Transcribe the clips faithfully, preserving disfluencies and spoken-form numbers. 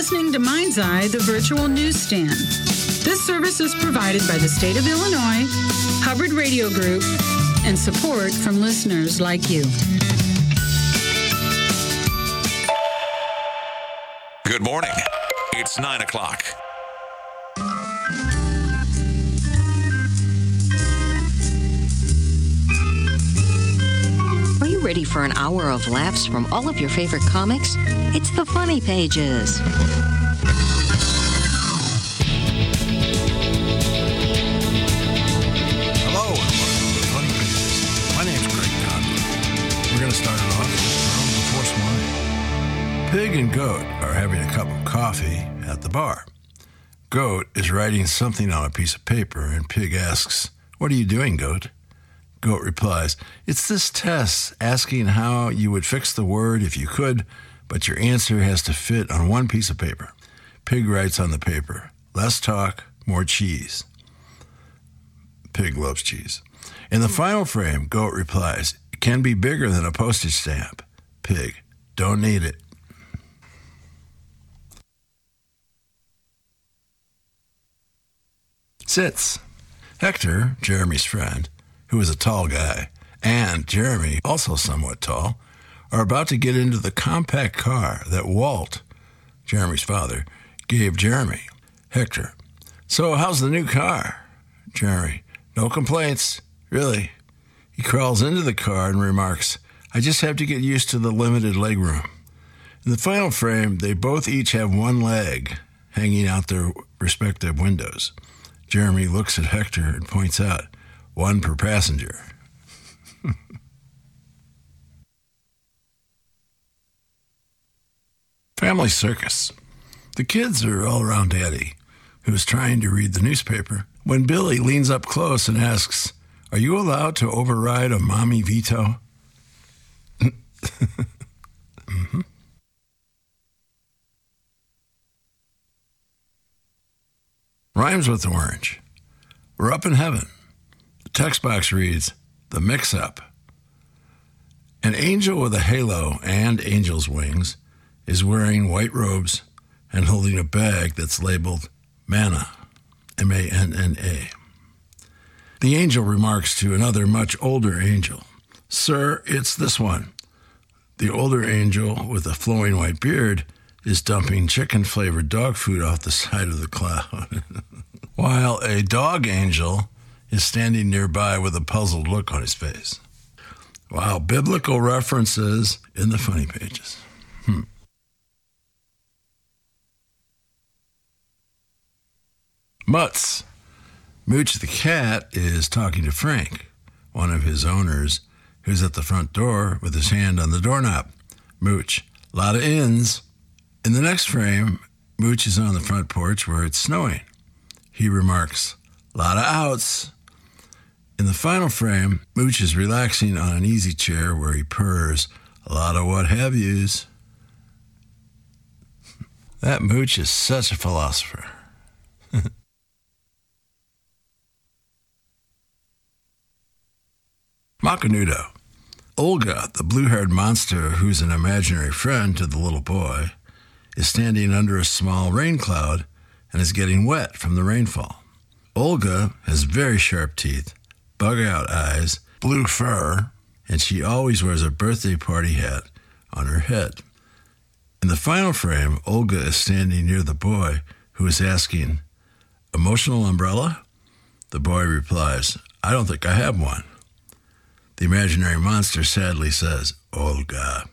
listening to Mind's Eye, the virtual newsstand. This service is provided by the state of Illinois, Hubbard Radio Group, and support from listeners like you. Good morning. It's nine o'clock. Are you ready for an hour of laughs from all of your favorite comics? It's the Funny Pages. Hello and welcome to the Funny Pages. My name's Greg Conlon. We're going to start it off with Earl before Swine. Pig and Goat are having a cup of coffee at the bar. Goat is writing something on a piece of paper, and Pig asks, "What are you doing, Goat?" Goat replies, "It's this test asking how you would fix the word if you could, but your answer has to fit on one piece of paper." Pig writes on the paper, "Less talk, more cheese." Pig loves cheese. In the final frame, Goat replies, "It can be bigger than a postage stamp." Pig, "Don't need it." Sits. Hector, Jeremy's friend, who is a tall guy, and Jeremy, also somewhat tall, are about to get into the compact car that Walt, Jeremy's father, gave Jeremy. Hector, "So how's the new car?" Jeremy, "No complaints, really." He crawls into the car and remarks, "I just have to get used to the limited leg room." In the final frame, they both each have one leg hanging out their respective windows. Jeremy looks at Hector and points out, "One per passenger." Family circus. The kids are all around Daddy, who is trying to read the newspaper, when Billy leans up close and asks, "Are you allowed to override a mommy veto?" mm-hmm. Rhymes with orange. We're up in heaven. The text box reads, "The mix-up." An angel with a halo and angel's wings is wearing white robes and holding a bag that's labeled manna, M A N N A. The angel remarks to another much older angel, "Sir, it's this one." The older angel with a flowing white beard is dumping chicken-flavored dog food off the side of the cloud, while a dog angel is standing nearby with a puzzled look on his face. Wow, biblical references in the Funny Pages. Hmm. Mutts. Mooch the cat is talking to Frank, one of his owners, who's at the front door with his hand on the doorknob. Mooch, "Lot of ins." In the next frame, Mooch is on the front porch where it's snowing. He remarks, "Lot of outs." In the final frame, Mooch is relaxing on an easy chair where he purrs, "A lot of what have yous." That Mooch is such a philosopher. Macanudo. Olga, the blue-haired monster who's an imaginary friend to the little boy, is standing under a small rain cloud and is getting wet from the rainfall. Olga has very sharp teeth, bug-out eyes, blue fur, and she always wears a birthday party hat on her head. In the final frame, Olga is standing near the boy who is asking, "Emotional umbrella?" The boy replies, "I don't think I have one." The imaginary monster sadly says, "Olga."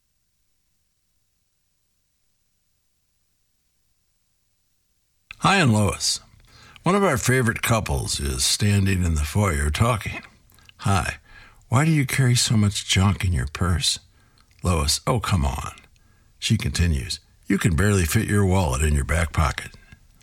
Hi and Lois. One of our favorite couples is standing in the foyer talking. Hi, why do you carry so much junk in your purse? Lois, oh, come on. She continues, you can barely fit your wallet in your back pocket.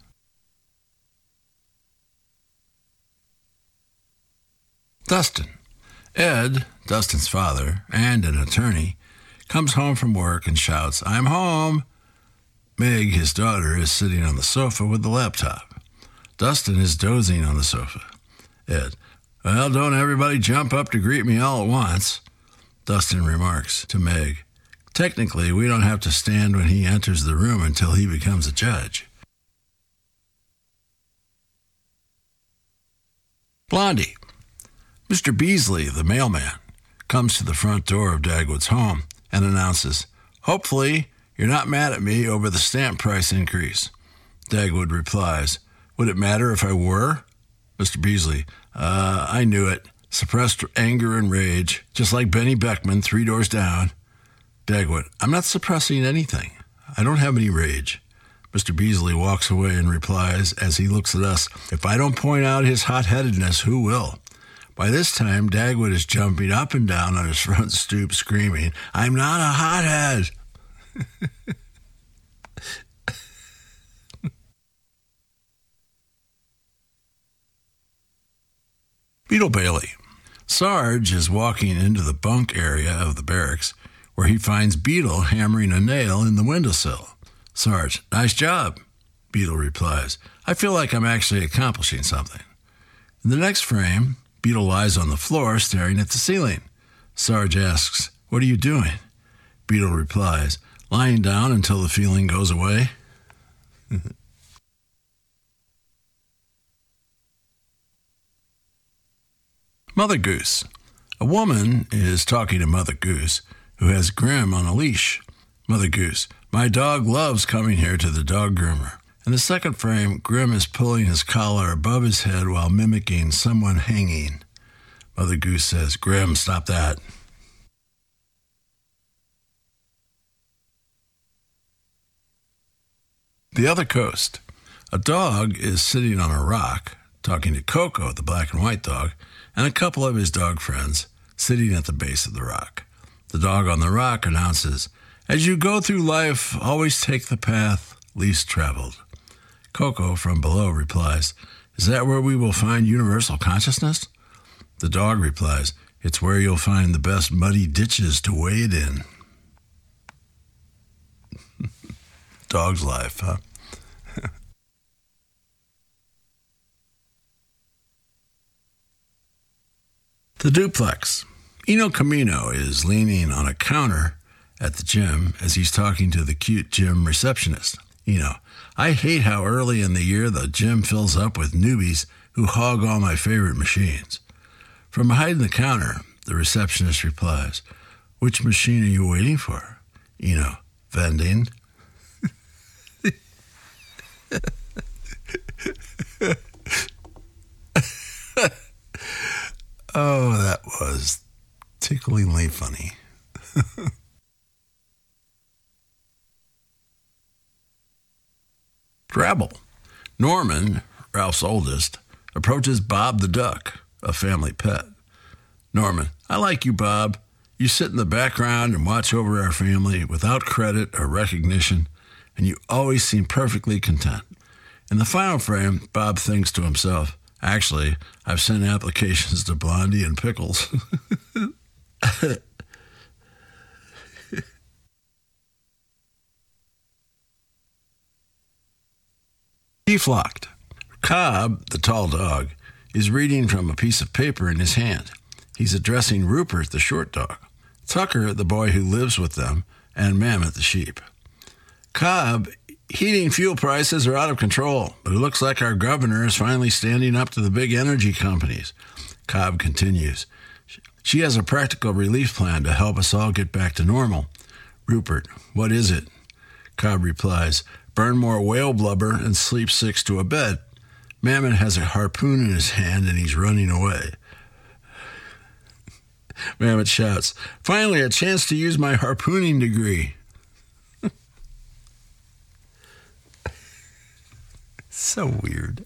Dustin. Ed, Dustin's father, and an attorney, comes home from work and shouts, I'm home. Meg, his daughter, is sitting on the sofa with the laptop. Dustin is dozing on the sofa. Ed, well, don't everybody jump up to greet me all at once. Dustin remarks to Meg, Technically, we don't have to stand when he enters the room until he becomes a judge. Blondie. Mister Beasley, the mailman, comes to the front door of Dagwood's home and announces, "Hopefully, you're not mad at me over the stamp price increase." Dagwood replies, "Would it matter if I were?" Mister Beasley, uh, I knew it. Suppressed anger and rage, just like Benny Beckman three doors down. Dagwood, I'm not suppressing anything. I don't have any rage. Mister Beasley walks away and replies, as he looks at us, "If I don't point out his hot-headedness, who will?" By this time, Dagwood is jumping up and down on his front stoop, screaming, "I'm not a hothead!" Beetle Bailey. Sarge is walking into the bunk area of the barracks, where he finds Beetle hammering a nail in the windowsill. Sarge, "Nice job." Beetle replies, "I feel like I'm actually accomplishing something." In the next frame, Beetle lies on the floor staring at the ceiling. Sarge asks, "What are you doing?" Beetle replies, "Lying down until the feeling goes away." Mother Goose. A woman is talking to Mother Goose, who has Grim on a leash. Mother Goose, "My dog loves coming here to the dog groomer." In the second frame, Grim is pulling his collar above his head while mimicking someone hanging. Mother Goose says, "Grim, stop that." The Other Coast. A dog is sitting on a rock, talking to Coco, the black and white dog, and a couple of his dog friends sitting at the base of the rock. The dog on the rock announces, "As you go through life, always take the path least traveled." Coco from below replies, "Is that where we will find universal consciousness?" The dog replies, "It's where you'll find the best muddy ditches to wade in." Dog's life, huh? The Duplex. Eno Camino is leaning on a counter at the gym as he's talking to the cute gym receptionist. Eno, "I hate how early in the year the gym fills up with newbies who hog all my favorite machines." From behind the counter, the receptionist replies, "Which machine are you waiting for?" Eno, "Vending." Oh, that was ticklingly funny. Drabble. Norman, Ralph's oldest, approaches Bob the duck, a family pet. Norman, "I like you, Bob. You sit in the background and watch over our family without credit or recognition, and you always seem perfectly content." In the final frame, Bob thinks to himself, "Actually, I've sent applications to Blondie and Pickles." Deflocked. Cobb, the tall dog, is reading from a piece of paper in his hand. He's addressing Rupert, the short dog, Tucker, the boy who lives with them, and Mammoth, the sheep. Cobb, "Heating fuel prices are out of control, but it looks like our governor is finally standing up to the big energy companies." Cobb continues, "She has a practical relief plan to help us all get back to normal." Rupert, "What is it?" Cobb replies, "Burn more whale blubber and sleep six to a bed." Mammon has a harpoon in his hand and he's running away. Mammon shouts, "Finally a chance to use my harpooning degree." So weird.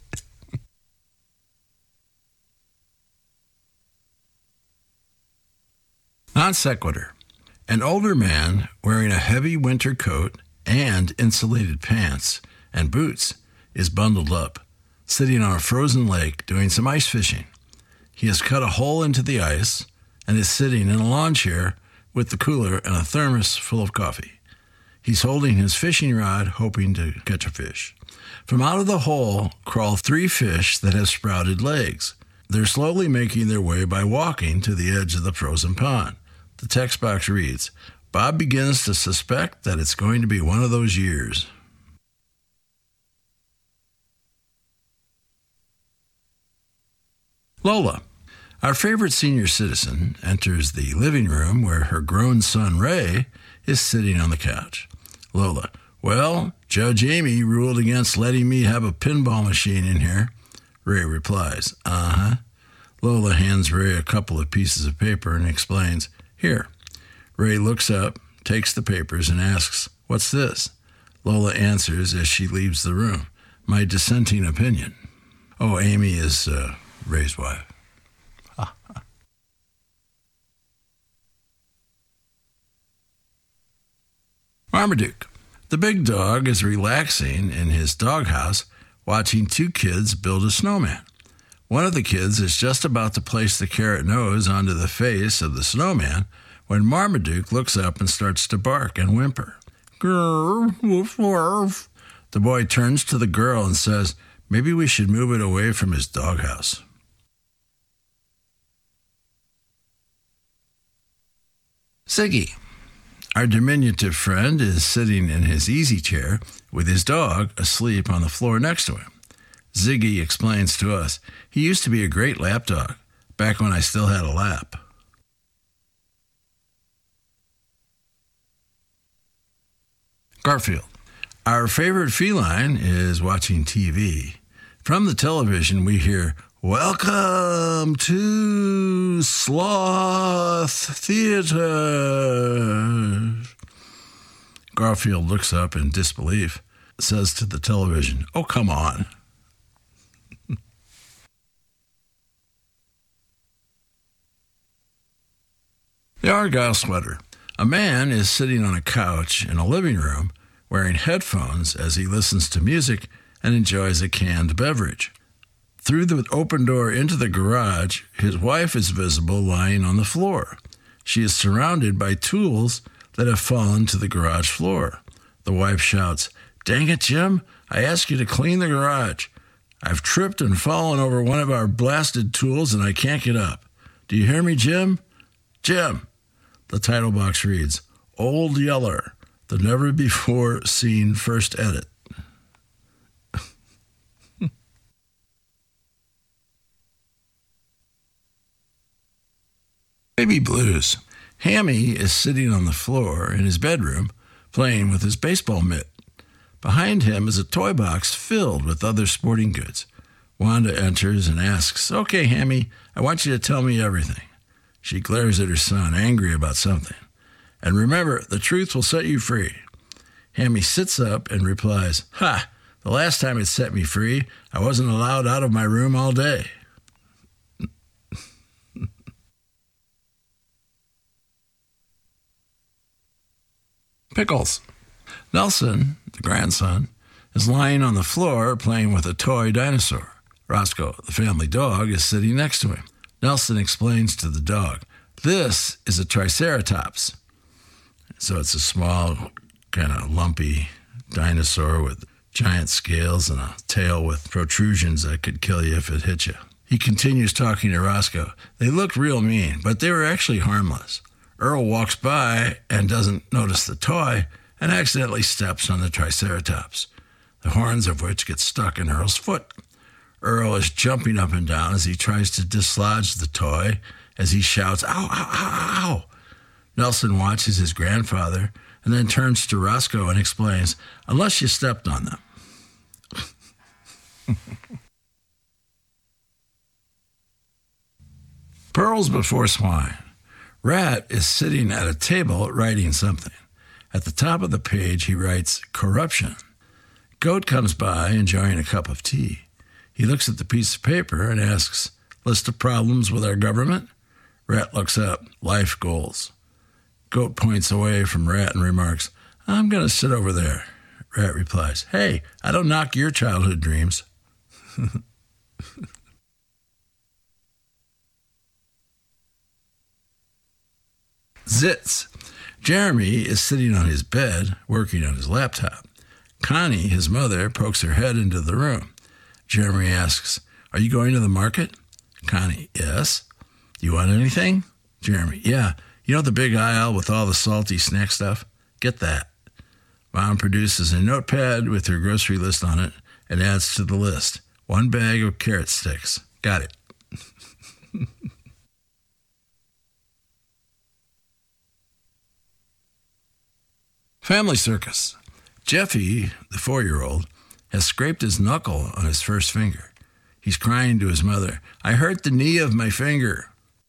Non sequitur. An older man wearing a heavy winter coat and insulated pants and boots is bundled up, sitting on a frozen lake doing some ice fishing. He has cut a hole into the ice and is sitting in a lawn chair with the cooler and a thermos full of coffee. He's holding his fishing rod, hoping to catch a fish. From out of the hole crawl three fish that have sprouted legs. They're slowly making their way by walking to the edge of the frozen pond. The text box reads, Bob begins to suspect that it's going to be one of those years. Lola, our favorite senior citizen, enters the living room where her grown son, Ray, is sitting on the couch. Lola, well, Judge Amy ruled against letting me have a pinball machine in here. Ray replies, uh-huh. Lola hands Ray a couple of pieces of paper and explains, here. Ray looks up, takes the papers, and asks, what's this? Lola answers as she leaves the room, my dissenting opinion. Oh, Amy is uh, Ray's wife. Marmaduke. The big dog is relaxing in his doghouse watching two kids build a snowman. One of the kids is just about to place the carrot nose onto the face of the snowman when Marmaduke looks up and starts to bark and whimper. Grrr, woof, woof. The boy turns to the girl and says, maybe we should move it away from his doghouse. Ziggy. Our diminutive friend is sitting in his easy chair with his dog asleep on the floor next to him. Ziggy explains to us, he used to be a great lap dog, back when I still had a lap. Garfield. Our favorite feline is watching T V. From the television, we hear, welcome to Sloth Theater. Garfield looks up in disbelief, says to the television, oh, come on. The Argyle Sweater. A man is sitting on a couch in a living room wearing headphones as he listens to music and enjoys a canned beverage. Through the open door into the garage, his wife is visible lying on the floor. She is surrounded by tools that have fallen to the garage floor. The wife shouts, dang it, Jim, I asked you to clean the garage. I've tripped and fallen over one of our blasted tools and I can't get up. Do you hear me, Jim? Jim. The title box reads, Old Yeller, the never-before-seen first edit. Baby Blues. Hammy is sitting on the floor in his bedroom playing with his baseball mitt. Behind him is a toy box filled with other sporting goods. Wanda enters and asks, okay, Hammy, I want you to tell me everything. She glares at her son, angry about something. And remember, the truth will set you free. Hammy sits up and replies, ha, the last time it set me free, I wasn't allowed out of my room all day. Pickles. Nelson, the grandson, is lying on the floor playing with a toy dinosaur. Roscoe, the family dog, is sitting next to him. Nelson explains to the dog, this is a triceratops. So it's a small, kind of lumpy dinosaur with giant scales and a tail with protrusions that could kill you if it hit you. He continues talking to Roscoe. They looked real mean, but they were actually harmless. Earl walks by and doesn't notice the toy and accidentally steps on the triceratops, the horns of which get stuck in Earl's foot. Earl is jumping up and down as he tries to dislodge the toy as he shouts, ow, ow, ow, ow. Nelson watches his grandfather and then turns to Roscoe and explains, unless you stepped on them. Pearls before swine. Rat is sitting at a table writing something. At the top of the page, he writes, corruption. Goat comes by enjoying a cup of tea. He looks at the piece of paper and asks, list of problems with our government? Rat looks up, life goals. Goat points away from Rat and remarks, I'm going to sit over there. Rat replies, hey, I don't knock your childhood dreams. Zits. Jeremy is sitting on his bed, working on his laptop. Connie, his mother, pokes her head into the room. Jeremy asks, are you going to the market? Connie, yes. You want anything? Jeremy, yeah. You know the big aisle with all the salty snack stuff? Get that. Mom produces a notepad with her grocery list on it and adds to the list. One bag of carrot sticks. Got it. Family circus. Jeffy, the four-year-old, has scraped his knuckle on his first finger. He's crying to his mother, "I hurt the knee of my finger."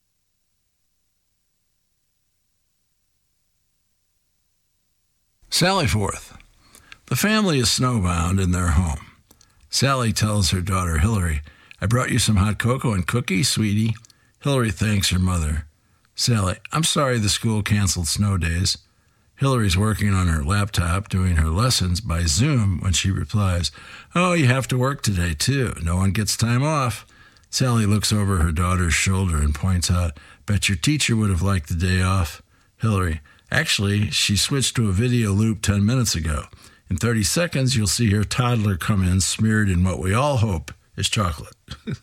Sally Forth. The family is snowbound in their home. Sally tells her daughter Hillary, "I brought you some hot cocoa and cookies, sweetie." Hillary thanks her mother. Sally, "I'm sorry the school canceled snow days." Hillary's working on her laptop doing her lessons by Zoom when she replies, "Oh, you have to work today, too. No one gets time off." Sally looks over her daughter's shoulder and points out, "Bet your teacher would have liked the day off." Hillary, "Actually, she switched to a video loop ten minutes ago. In thirty seconds, you'll see her toddler come in smeared in what we all hope is chocolate."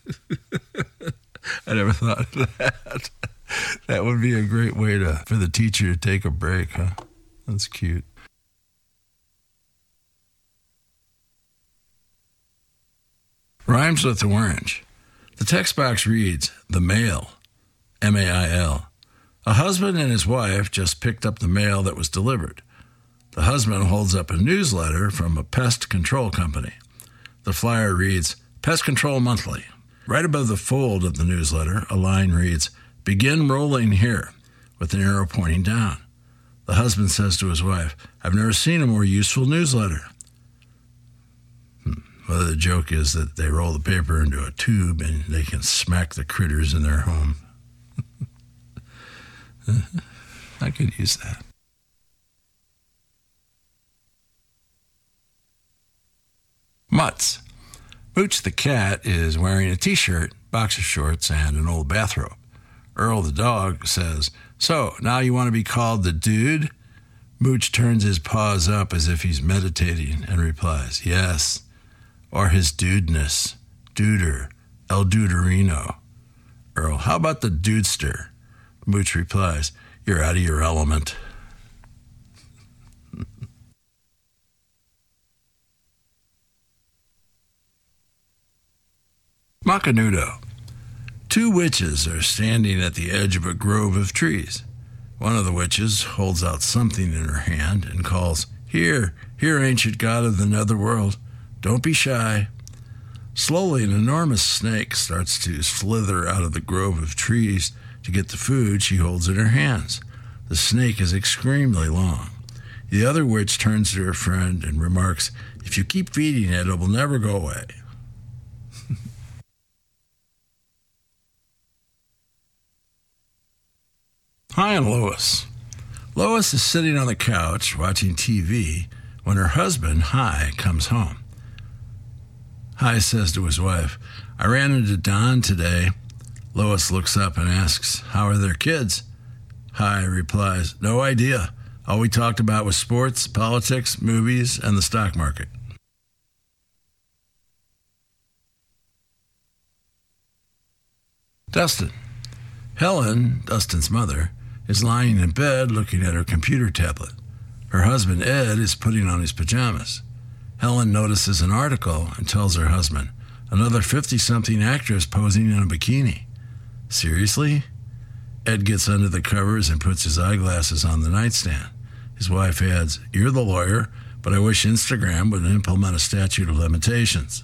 I never thought of that. That would be a great way to for the teacher to take a break, huh? That's cute. Rhymes with orange. The text box reads, "The mail," M A I L. A husband and his wife just picked up the mail that was delivered. The husband holds up a newsletter from a pest control company. The flyer reads, "Pest Control Monthly." Right above the fold of the newsletter, a line reads, "Begin rolling here," with an arrow pointing down. The husband says to his wife, "I've never seen a more useful newsletter." Hmm. Well, the joke is that they roll the paper into a tube and they can smack the critters in their home. I could use that. Mutts. Mooch the cat is wearing a t-shirt, boxer shorts, and an old bathrobe. Earl the dog says, "So, now you want to be called the dude?" Mooch turns his paws up as if he's meditating and replies, "Yes," or his dudeness, duder, El Duderino. Earl, "How about the dudester?" Mooch replies, "You're out of your element." Macanudo. Two witches are standing at the edge of a grove of trees. One of the witches holds out something in her hand and calls, "Here, here, ancient god of the netherworld. Don't be shy." Slowly, an enormous snake starts to slither out of the grove of trees to get the food she holds in her hands. The snake is extremely long. The other witch turns to her friend and remarks, "If you keep feeding it, it will never go away." Hi, and Lois. Lois is sitting on the couch watching T V when her husband, Hi, comes home. Hi says to his wife, "I ran into Don today." Lois looks up and asks, "How are their kids?" Hi replies, "No idea. All we talked about was sports, politics, movies, and the stock market." Dustin. Helen, Dustin's mother, is lying in bed looking at her computer tablet. Her husband, Ed, is putting on his pajamas. Helen notices an article and tells her husband, "Another fifty-something actress posing in a bikini." "Seriously?" Ed gets under the covers and puts his eyeglasses on the nightstand. His wife adds, "You're the lawyer, but I wish Instagram would implement a statute of limitations."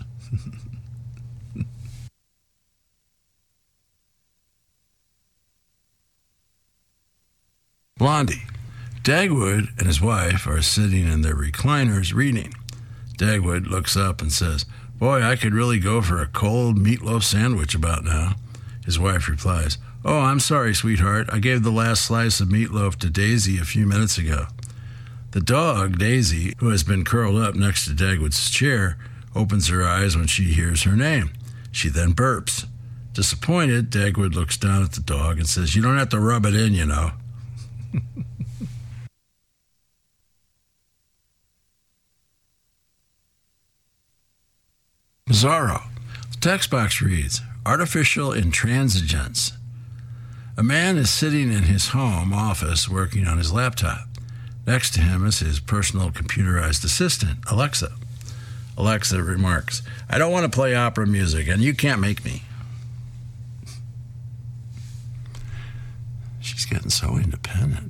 Blondie. Dagwood and his wife are sitting in their recliners reading. Dagwood looks up and says, "Boy, I could really go for a cold meatloaf sandwich about now." His wife replies, "Oh, I'm sorry, sweetheart. I gave the last slice of meatloaf to Daisy a few minutes ago." The dog, Daisy, who has been curled up next to Dagwood's chair, opens her eyes when she hears her name. She then burps. Disappointed, Dagwood looks down at the dog and says, "You don't have to rub it in, you know." Mazzaro. The text box reads, "Artificial intransigence." A man is sitting in his home office working on his laptop. Next to him is his personal computerized assistant, Alexa. Alexa remarks, "I don't want to play opera music, and you can't make me." She's getting so independent.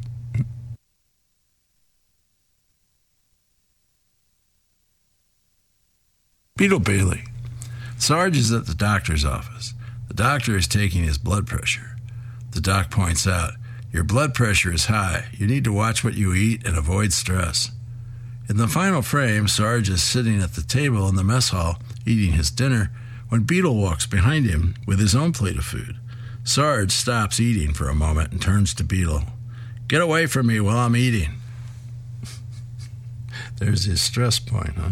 Beetle Bailey. Sarge is at the doctor's office. The doctor is taking his blood pressure. The doc points out, "Your blood pressure is high. You need to watch what you eat and avoid stress." In the final frame, Sarge is sitting at the table in the mess hall eating his dinner when Beetle walks behind him with his own plate of food. Sarge stops eating for a moment and turns to Beetle. "Get away from me while I'm eating." There's his stress point, huh?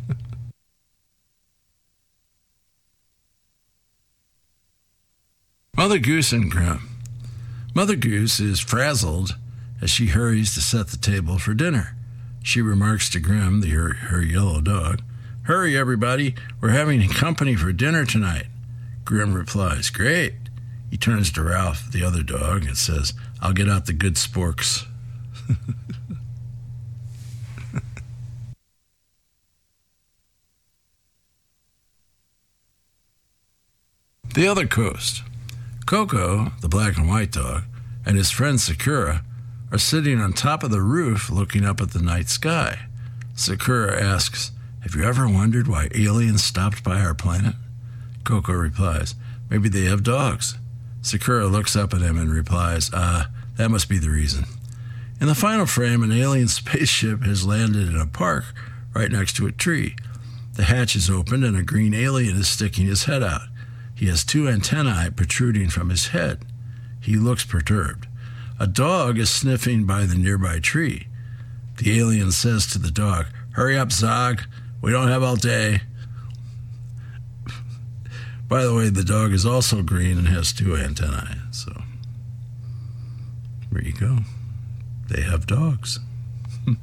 Mother Goose and Grim. Mother Goose is frazzled as she hurries to set the table for dinner. She remarks to Grim, the, her, her yellow dog, "Hurry, everybody, we're having company for dinner tonight." Grim replies, "Great." He turns to Ralph, the other dog, and says, "I'll get out the good sporks." The other coast. Coco, the black and white dog, and his friend Sakura are sitting on top of the roof looking up at the night sky. Sakura asks, "Have you ever wondered why aliens stopped by our planet?" Coco replies, "Maybe they have dogs." Sakura looks up at him and replies, "Ah, uh, that must be the reason." In the final frame, an alien spaceship has landed in a park right next to a tree. The hatch is opened and a green alien is sticking his head out. He has two antennae protruding from his head. He looks perturbed. A dog is sniffing by the nearby tree. The alien says to the dog, "Hurry up, Zog. We don't have all day." By the way, the dog is also green and has two antennae. So, there you go. They have dogs.